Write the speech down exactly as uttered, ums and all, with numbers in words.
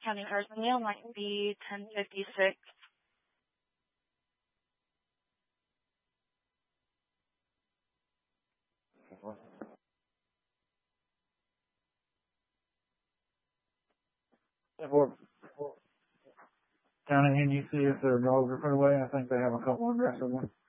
County Arsonville might be ten fifty-six. For County, and you see if their dogs are put away. I think they have a couple of aggressive ones.